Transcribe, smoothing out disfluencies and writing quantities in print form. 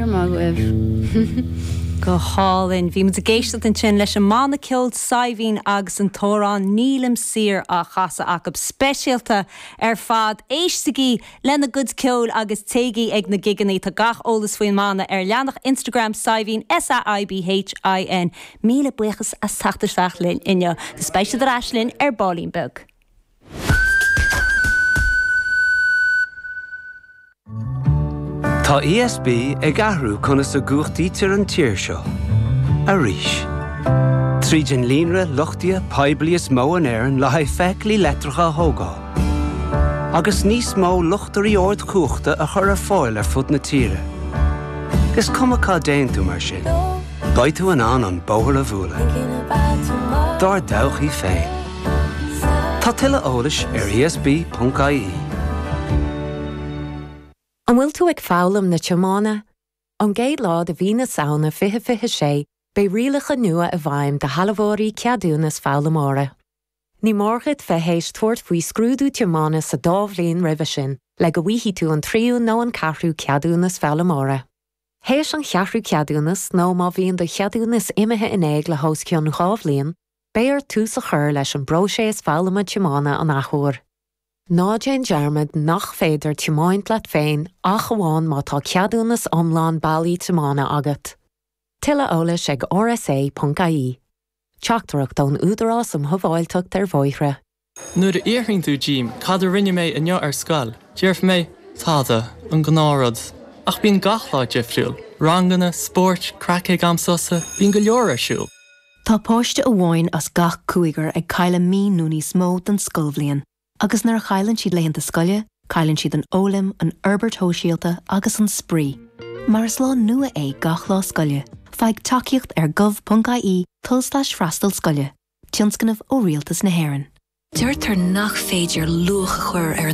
Go hálinn, bhí mu a géistealt an sin leis an mána ceold saibhín agus an tórán nílam sir a chasa acab speisialta fad éisteagaí lena goods ceold agus téigi ag na giganí tá gach ólas faoin mána leanach Instagram saibhín SAIBHIN míle buchas a sachtaisteach linn inne de spéisial de ráislinn bálín bug. Tá ESB ag ahrú conas a gúchtaí tir an tír seo. A ríis. Trídin línre luchtia paiblias mó an éireann le haid feic lí letracha thógá. Agus níos mó luchtarí ord cúchta a chur a fáil fud na tíre. Gus cumachá déantú mar sin. Baid tú an bóthar a bhúla. Dar dawchaí féin. Tá tuile eolais ESB.ie. An bhfuil tú ag fálam na tiomána? An géad lá a bhí na saona fiche sé, be rialacha nua a bhaim de halabhórí ceadúnas fálamóra. Ní mórchad fehéis tuairt faoi scrúdú tiomána sa dábhlíon ribhe sin, le go bhíhí tú an tríú nó an cathrú ceadúnas fálamóra. Héis an cheathrú ceadúnas nó má bhíon do cheadúnas imethe in éig le hós ceann chábhlíon, béar tú sa chur leis an bróséas fálama tiomána an achúir. Ná Jane Jarmad nach féidir tiomáint leat féin ach amháin má tá ceadúnas omláin bailí tiomána agat. Tuile eolais ag RSA.ie. Teachtarach don údarás thomháilteacht bhóithre. Nuair a íorthainn tú Jim, cad a rinne mé inniu scoil. Deirf mé táda an gnárad. Ach bíon gachlá difriúil. Rangana, sport, cracaigh amsosa, bíon go leor siúil. Tá páiste a bháin as gach cúigar ag caile míú níos mó den scolbhliain. Agus nar chailann siad leitheanta scoile, cailann siad an ólim, an Herbert Hóisialta agus an spree. Mar is lá nua é gach lá scoile, feig takeíocht gov.ie /freastal scoile, tionscanmh ó rialtas na hÉireann. Dúirt nach féidir luach a chur